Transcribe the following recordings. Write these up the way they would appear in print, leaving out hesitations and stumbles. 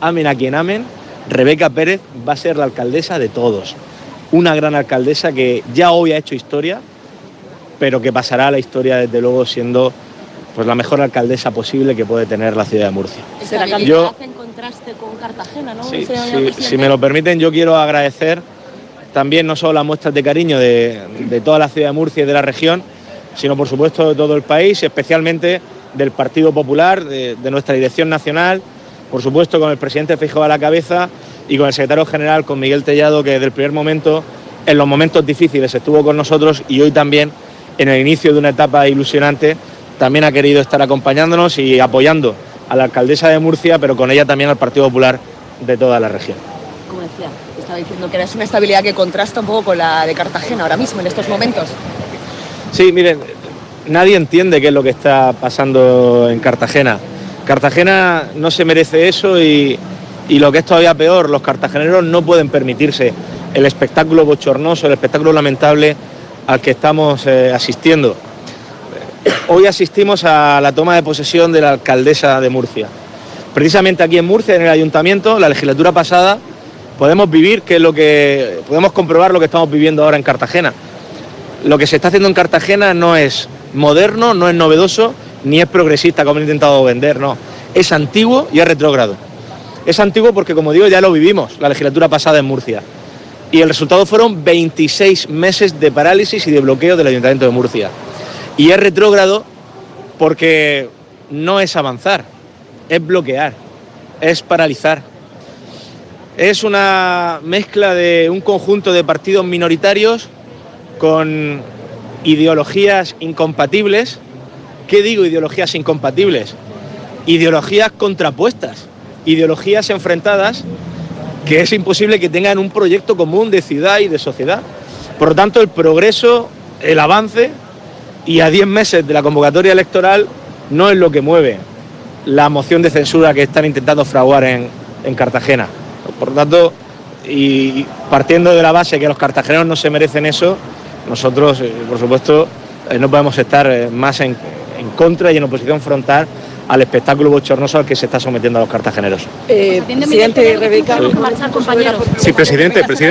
amen a quien amen, Rebeca Pérez va a ser la alcaldesa de todos. Una gran alcaldesa que ya hoy ha hecho historia, pero que pasará a la historia desde luego siendo pues la mejor alcaldesa posible que puede tener la ciudad de Murcia. Yo en contraste con Cartagena, ¿no? Sí, si me lo permiten, yo quiero agradecer también no solo las muestras de cariño de toda la ciudad de Murcia y de la región, sino por supuesto de todo el país, especialmente del Partido Popular, de nuestra dirección nacional, por supuesto con el presidente Feijóo a la cabeza y con el secretario general, con Miguel Tellado, que desde el primer momento, en los momentos difíciles, estuvo con nosotros y hoy también, en el inicio de una etapa ilusionante, también ha querido estar acompañándonos y apoyando a la alcaldesa de Murcia, pero con ella también al Partido Popular de toda la región. Como decía, estaba diciendo que es una estabilidad que contrasta un poco con la de Cartagena ahora mismo, en estos momentos. Sí, miren, nadie entiende qué es lo que está pasando en Cartagena. Cartagena no se merece eso y lo que es todavía peor, los cartageneros no pueden permitirse el espectáculo bochornoso, el espectáculo lamentable al que estamos asistiendo. Hoy asistimos a la toma de posesión de la alcaldesa de Murcia. Precisamente aquí en Murcia, en el ayuntamiento, la legislatura pasada, podemos comprobar lo que estamos viviendo ahora en Cartagena. Lo que se está haciendo en Cartagena no es moderno, no es novedoso, ni es progresista, como han intentado vender, no. Es antiguo y es retrógrado. Es antiguo porque, como digo, ya lo vivimos la legislatura pasada en Murcia. Y el resultado fueron 26 meses de parálisis y de bloqueo del Ayuntamiento de Murcia. Y es retrógrado porque no es avanzar, es bloquear, es paralizar. Es una mezcla de un conjunto de partidos minoritarios con ideologías incompatibles. ¿Qué digo ideologías incompatibles? Ideologías contrapuestas, ideologías enfrentadas que es imposible que tengan un proyecto común de ciudad y de sociedad. Por lo tanto, el progreso, el avance, y a 10 meses de la convocatoria electoral no es lo que mueve la moción de censura que están intentando fraguar en Cartagena. Por lo tanto, y partiendo de la base que los cartageneros no se merecen eso, nosotros, por supuesto, no podemos estar más en contra y en oposición frontal al espectáculo bochornoso al que se está sometiendo a los cartageneros. Presidente Rebeca. Sí, presidente. Por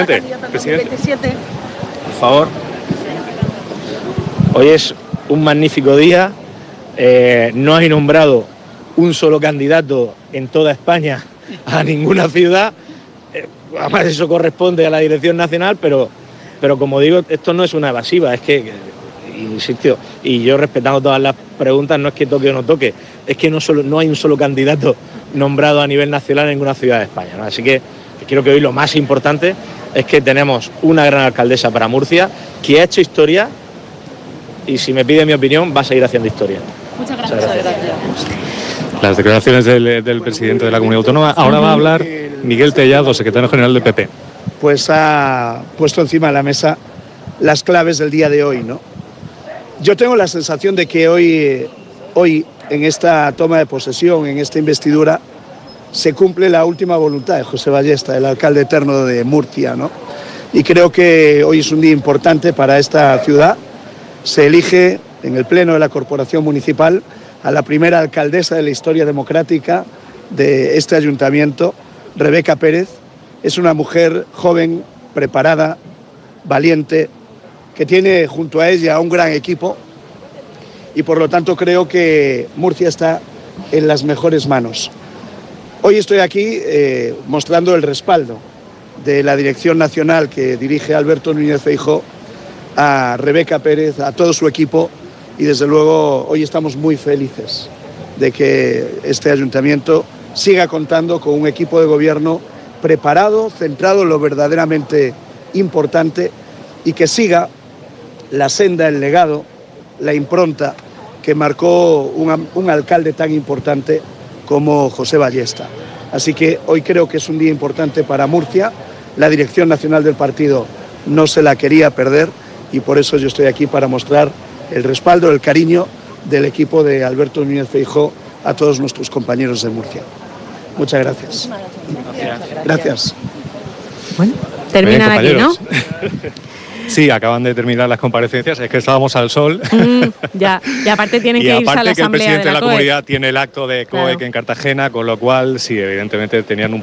favor. Hoy es un magnífico día. No hay nombrado un solo candidato en toda España a ninguna ciudad. Además, eso corresponde a la dirección nacional, pero como digo, esto no es una evasiva, es que, insisto, y yo respetando todas las preguntas, no es que toque o no toque, es que no hay un solo candidato nombrado a nivel nacional en ninguna ciudad de España, ¿no? Así que creo que hoy lo más importante es que tenemos una gran alcaldesa para Murcia, que ha hecho historia y, si me pide mi opinión, va a seguir haciendo historia. Muchas gracias. Las declaraciones del presidente de la Comunidad Autónoma. Ahora va a hablar Miguel Tellado, secretario general del PP. Pues ha puesto encima de la mesa las claves del día de hoy, ¿no? Yo tengo la sensación de que hoy en esta toma de posesión, en esta investidura, se cumple la última voluntad de José Ballesta, el alcalde eterno de Murcia, ¿no? Y creo que hoy es un día importante para esta ciudad. Se elige en el Pleno de la Corporación Municipal a la primera alcaldesa de la historia democrática de este ayuntamiento, Rebeca Pérez. Es una mujer joven, preparada, valiente, que tiene junto a ella un gran equipo y por lo tanto creo que Murcia está en las mejores manos. Hoy estoy aquí mostrando el respaldo de la dirección nacional que dirige Alberto Núñez Feijóo a Rebeca Pérez, a todo su equipo, y desde luego hoy estamos muy felices de que este ayuntamiento siga contando con un equipo de gobierno preparado, centrado en lo verdaderamente importante y que siga la senda, el legado, la impronta que marcó un alcalde tan importante como José Ballesta. Así que hoy creo que es un día importante para Murcia. La dirección nacional del partido no se la quería perder y por eso yo estoy aquí para mostrar el respaldo, el cariño del equipo de Alberto Núñez Feijóo a todos nuestros compañeros de Murcia. Muchas gracias. Gracias. Bueno, terminan aquí, ¿no? Sí, acaban de terminar las comparecencias, es que estábamos al sol. Ya, y aparte tienen que irse a la asamblea de la COE. Y aparte que el presidente de la comunidad tiene el acto de COE en Cartagena, con lo cual, sí, evidentemente tenían un